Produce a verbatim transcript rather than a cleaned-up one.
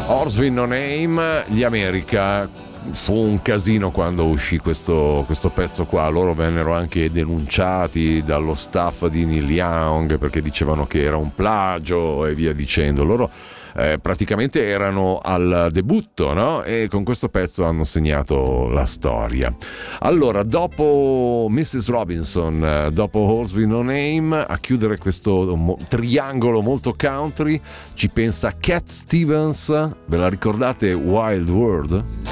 Horse with No Name, gli America. Fu un casino quando uscì questo, questo pezzo qua. Loro vennero anche denunciati dallo staff di Neil Young perché dicevano che era un plagio e via dicendo. Loro eh, praticamente erano al debutto, no? E con questo pezzo hanno segnato la storia. Allora, dopo missus Robinson, dopo Horse with No Name, a chiudere questo mo- triangolo molto country ci pensa Cat Stevens. Ve la ricordate, Wild World?